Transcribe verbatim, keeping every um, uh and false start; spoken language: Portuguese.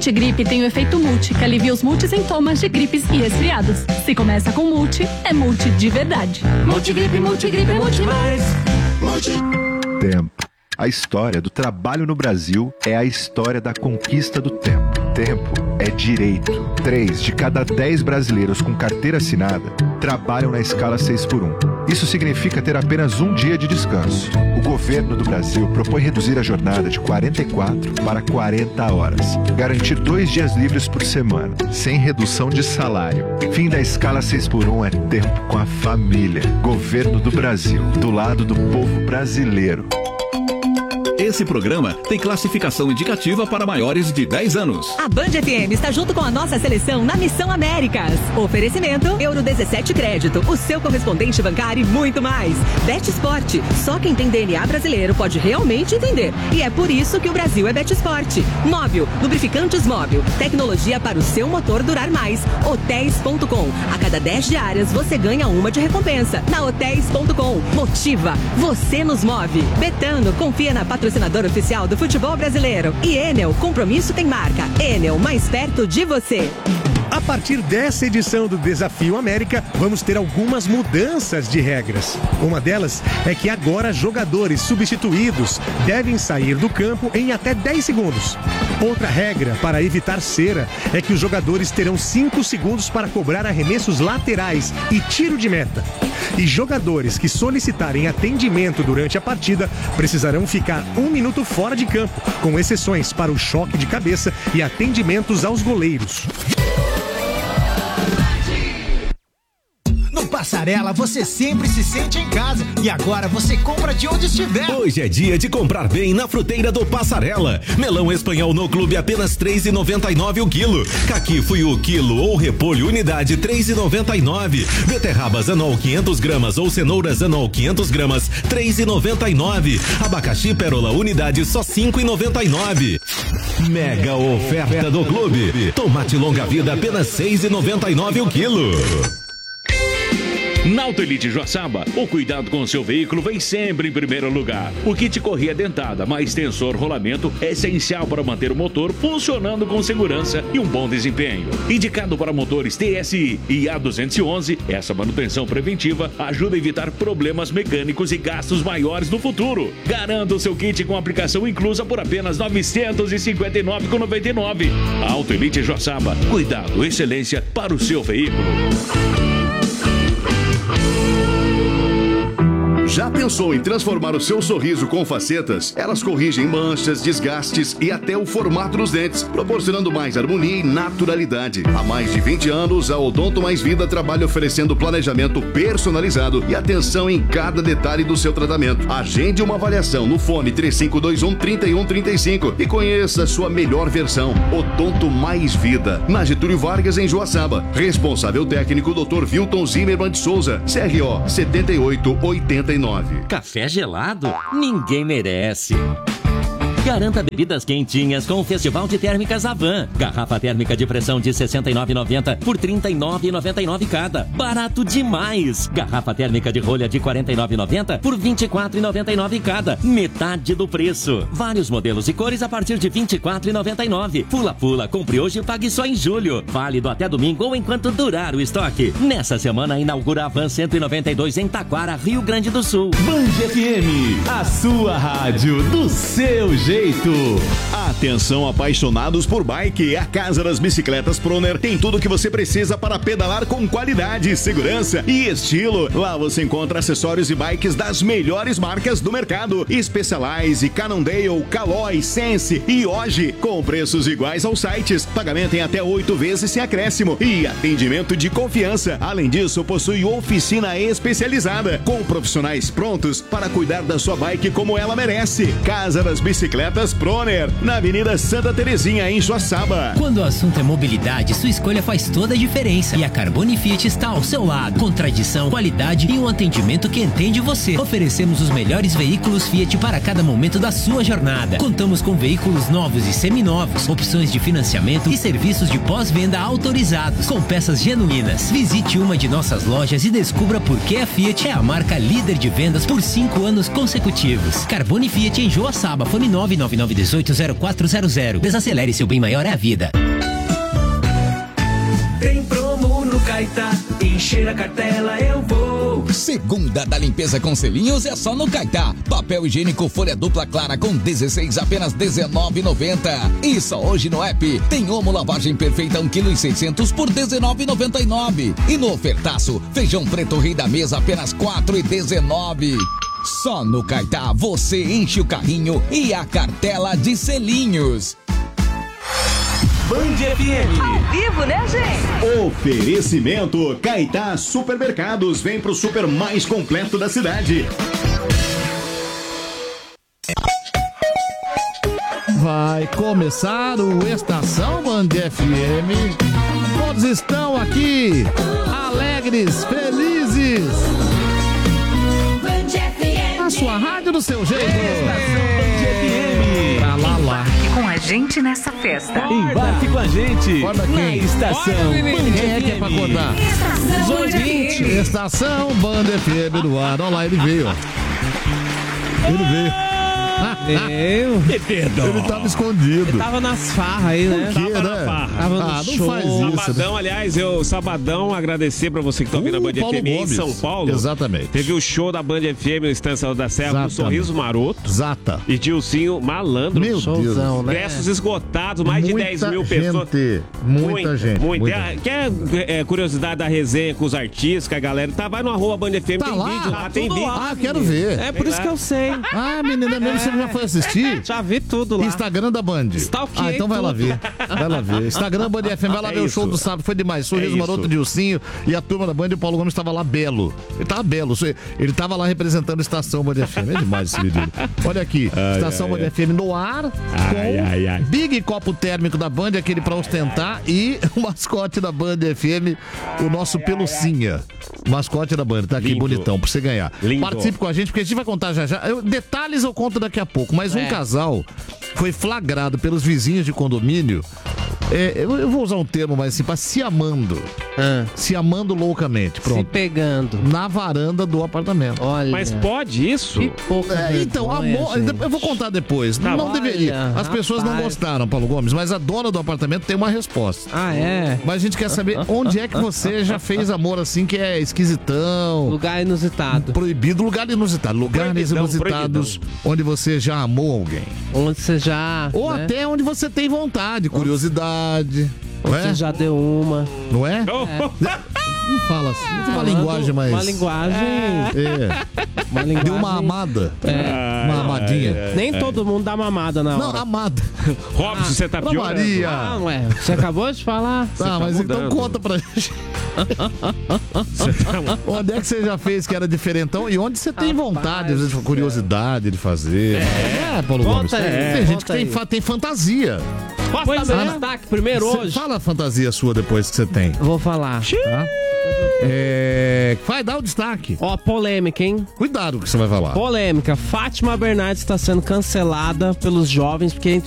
Multigripe tem o efeito multi, que alivia os multissintomas de gripes e resfriados. Se começa com multi, é multi de verdade. Multigripe, multigripe, multi mais. Multi. Tempo. A história do trabalho no Brasil é a história da conquista do tempo. Tempo é direito. Três de cada dez brasileiros com carteira assinada trabalham na escala seis por um. Isso significa ter apenas um dia de descanso. O governo do Brasil propõe reduzir a jornada de quarenta e quatro para quarenta horas. Garantir dois dias livres por semana, sem redução de salário. Fim da escala seis por um é tempo com a família. Governo do Brasil, do lado do povo brasileiro. Esse programa tem classificação indicativa para maiores de dez anos. A Band F M está junto com a nossa seleção na Missão Américas. Oferecimento Euro dezessete Crédito, o seu correspondente bancário e muito mais. Bet Sport, só quem tem D N A brasileiro pode realmente entender. E é por isso que o Brasil é Bet Sport. Móvel, lubrificantes Móvel, tecnologia para o seu motor durar mais. Hotéis ponto com, a cada dez diárias você ganha uma de recompensa. Na Hotéis ponto com, motiva, você nos move. Betano, confia na patrocinadora patrocinador oficial do futebol brasileiro. E Enel, compromisso tem marca. Enel, mais perto de você. A partir dessa edição do Desafio América, vamos ter algumas mudanças de regras. Uma delas é que agora jogadores substituídos devem sair do campo em até dez segundos. Outra regra para evitar cera é que os jogadores terão cinco segundos para cobrar arremessos laterais e tiro de meta. E jogadores que solicitarem atendimento durante a partida precisarão ficar um minuto fora de campo, com exceções para o choque de cabeça e atendimentos aos goleiros. Passarela, você sempre se sente em casa e agora você compra de onde estiver. Hoje é dia de comprar bem na fruteira do Passarela. Melão espanhol no clube apenas três reais e noventa e nove centavos o quilo. Caqui fuiu quilo ou repolho unidade três reais e noventa e nove centavos. Beterrabas anol quinhentas gramas ou cenouras anol quinhentas gramas três reais e noventa e nove centavos. Abacaxi pérola unidade só cinco reais e noventa e nove centavos. Mega oferta do clube. Tomate longa vida apenas seis reais e noventa e nove centavos o quilo. Na Autoelite Joaçaba, o cuidado com o seu veículo vem sempre em primeiro lugar. O kit correia dentada mais tensor rolamento é essencial para manter o motor funcionando com segurança e um bom desempenho. Indicado para motores T S I e A duzentos e onze, essa manutenção preventiva ajuda a evitar problemas mecânicos e gastos maiores no futuro. Garanta o seu kit com aplicação inclusa por apenas novecentos e cinquenta e nove reais e noventa e nove centavos. Autoelite Joaçaba, cuidado, excelência para o seu veículo. Já pensou em transformar o seu sorriso com facetas? Elas corrigem manchas, desgastes e até o formato dos dentes, proporcionando mais harmonia e naturalidade. Há mais de vinte anos, a Odonto Mais Vida trabalha oferecendo planejamento personalizado e atenção em cada detalhe do seu tratamento. Agende uma avaliação no fone três cinco dois um, três um três cinco e conheça a sua melhor versão. Odonto Mais Vida, na Getúlio Vargas, em Joaçaba. Responsável técnico doutor Vilton Zimmermann de Souza, C R O setenta e oito oitenta e nove. Café gelado? Ninguém merece. Garanta bebidas quentinhas com o Festival de Térmicas Avan. Garrafa térmica de pressão de sessenta e nove reais e noventa centavos por trinta e nove reais e noventa e nove centavos cada. Barato demais! Garrafa térmica de rolha de quarenta e nove reais e noventa centavos por vinte e quatro reais e noventa e nove centavos cada. Metade do preço. Vários modelos e cores a partir de vinte e quatro reais e noventa e nove centavos. Pula Pula, compre hoje e pague só em julho. Válido até domingo ou enquanto durar o estoque. Nessa semana inaugura a Avan cento e noventa e dois em Taquara, Rio Grande do Sul. Band F M, a sua rádio do seu jeito. Atenção apaixonados por bike, a Casa das Bicicletas Proner tem tudo o que você precisa para pedalar com qualidade, segurança e estilo. Lá você encontra acessórios e bikes das melhores marcas do mercado: Specialized, Cannondale, Caloi, Sense e hoje com preços iguais aos sites, pagamento em até oito vezes sem acréscimo e atendimento de confiança. Além disso, possui oficina especializada com profissionais prontos para cuidar da sua bike como ela merece. Casa das Bicicletas Proner, na Avenida Santa Terezinha, em Joaçaba. Quando o assunto é mobilidade, sua escolha faz toda a diferença. E a Carbone Fiat está ao seu lado, com tradição, qualidade e um atendimento que entende você. Oferecemos os melhores veículos Fiat para cada momento da sua jornada. Contamos com veículos novos e seminovos, opções de financiamento e serviços de pós-venda autorizados, com peças genuínas. Visite uma de nossas lojas e descubra por que a Fiat é a marca líder de vendas por cinco anos consecutivos. Carbone Fiat em Joaçaba, fone nove nove nove nove um oito zero quatro zero zero. Desacelere, seu bem maior é a vida. Tem promo no Caetá, encher a cartela eu vou. Segunda da limpeza com selinhos é só no Caetá. Papel higiênico folha dupla clara com dezesseis, apenas dezenove reais e noventa centavos. E só hoje no app tem Omo lavagem perfeita um quilo e seiscentos por dezenove reais e noventa e nove centavos. E no ofertaço, feijão preto rei da mesa apenas quatro reais e dezenove centavos. Só no Caetá você enche o carrinho e a cartela de selinhos. Band F M. Ao vivo, né, gente? Oferecimento Caetá Supermercados. Vem pro super mais completo da cidade. Vai começar o Estação Band F M. Todos estão aqui, alegres, felizes. Band F M. A sua rádio do seu jeito. Estação Band F M. Pra lá, lá. Com a gente nessa festa. Embarque com a gente Bora na quem? Estação Band Quem é que é pra contar? Estação Band F M. Estação Band F M no ar. Olha lá, ele veio. ó. Ele veio. Eu? Ele tava escondido. Ele tava nas farras aí, né? Por quê, Tava né? na farra. Tava no Ah, não show. faz isso. Sabadão, aliás, eu, sabadão, agradecer pra você que tá ouvindo Uh, a Band Paulo F M em Gomes. São Paulo. Exatamente. Teve o show da Band F M no Estância da Serra com Exatamente. Sorriso Maroto Zata. e Dilcinho Malandro. Meu Showzão, Deus. né? Ingressos esgotados, mais de Muita dez mil pessoas. gente, muita gente, Muito. muita É, gente. Quer é, curiosidade da resenha com os artistas, com a galera? Tá, vai no arroba Band F M, Tá tem lá? vídeo lá, tem tudo vídeo. lá. Ah, quero ver. É por isso que eu sei. Ah, menina, mesmo você já foi assistir? Já vi tudo lá. Instagram da Band. Stalkeei Ah, então vai lá tudo. ver. Vai lá ver. Instagram Band F M, vai lá É ver o isso. show do sábado. Foi demais. Sorriso É isso. Maroto, Dilcinho e a turma da Band. E o Paulo Gomes estava lá belo. Ele tava belo. Ele tava lá representando a Estação Band F M. É demais esse vídeo. Olha aqui. Estação Band F M no ar. Ai, com ai, ai. Big Copo Térmico da Band, aquele pra ostentar. E o mascote da Band F M, o nosso Pelucinha. O mascote da Band. Tá aqui, Lindo. bonitão, pra você ganhar. Lindo. Participe com a gente, porque a gente vai contar já já. Eu- detalhes eu conto daqui a pouco. Mas um É. casal foi flagrado pelos vizinhos de condomínio. É, eu, eu vou usar um termo mais assim, pra se amando. Ah, Se amando loucamente, se pronto. pegando. Na varanda do apartamento. Olha. Mas pode isso? Que pouca É, então, vergonha, amor, gente. eu vou contar depois. Tá não bom. deveria. Olha, As pessoas não rapaz. gostaram, Paulo Gomes, mas a dona do apartamento tem uma resposta. Ah, é? Mas a gente quer saber onde é que você já fez amor assim que é esquisitão, Lugar inusitado. proibido, lugar inusitado, lugares Proibidão, inusitados onde você já amou alguém. Onde você já. Ou né? até onde você tem vontade, curiosidade. Não Você é? já deu uma. Não é? Oh, Não fala assim. Não tem uma Falando linguagem mais. Uma linguagem. É. Uma linguagem. Deu uma amada. Uma amadinha. Nem todo mundo dá mamada na Não, hora. amada. Robson, você tá Ana piorando. Maria. Ah, ué. Você acabou de falar? Tá, tá mas então mudando. conta pra gente. Onde é que você já fez que era diferentão e onde você tem vontade, às vezes, curiosidade de fazer? É, Paulo Conta Gomes. aí, Tem gente que conta tem, aí. fa- tem fantasia. Pois é. é. Destaque primeiro Cê hoje. Fala a fantasia sua depois que você tem. Vou falar. Tá? É... Vai dar o destaque. Ó, polêmica, hein? Cuidado com o que você vai falar. Polêmica. Fátima Bernardes está sendo cancelada pelos jovens porque